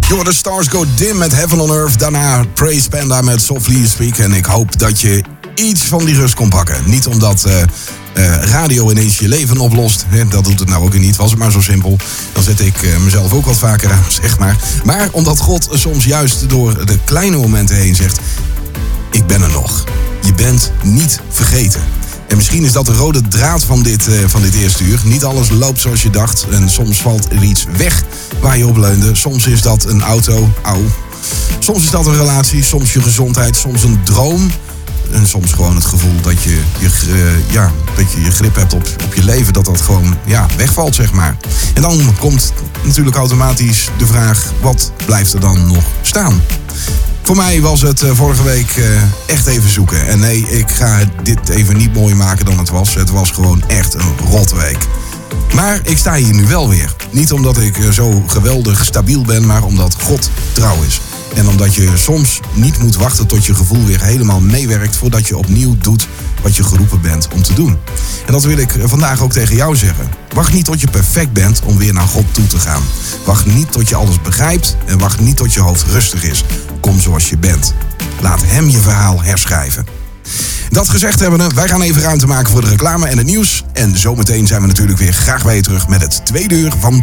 The Stars Go Dim met Heaven on Earth. Daarna Praise Panda met Softly You Speak. En ik hoop dat je iets van die rust kon pakken. Niet omdat radio ineens je leven oplost. Dat doet het nou ook niet. Was het maar zo simpel. Dan zet ik mezelf ook wat vaker aan, zeg maar. Maar omdat God soms juist door de kleine momenten heen zegt: ik ben er nog. Je bent niet vergeten. En misschien is dat de rode draad van dit eerste uur. Niet alles loopt zoals je dacht. En soms valt er iets weg waar je op leunde. Soms is dat een auto. Soms is dat een relatie. Soms je gezondheid. Soms een droom. En soms gewoon het gevoel dat je je grip hebt op je leven. Dat gewoon wegvalt, zeg maar. En dan komt natuurlijk automatisch de vraag: wat blijft er dan nog staan? Voor mij was het vorige week echt even zoeken. En nee, ik ga dit even niet mooier maken dan het was. Het was gewoon echt een rotweek. Maar ik sta hier nu wel weer. Niet omdat ik zo geweldig stabiel ben, maar omdat God trouw is. En omdat je soms niet moet wachten tot je gevoel weer helemaal meewerkt voordat je opnieuw doet wat je geroepen bent om te doen. En dat wil ik vandaag ook tegen jou zeggen. Wacht niet tot je perfect bent om weer naar God toe te gaan. Wacht niet tot je alles begrijpt en wacht niet tot je hoofd rustig is. Kom zoals je bent. Laat hem je verhaal herschrijven. Dat gezegd hebbende, wij gaan even ruimte maken voor de reclame en het nieuws. En zometeen zijn we natuurlijk weer graag bij je terug met het tweede uur van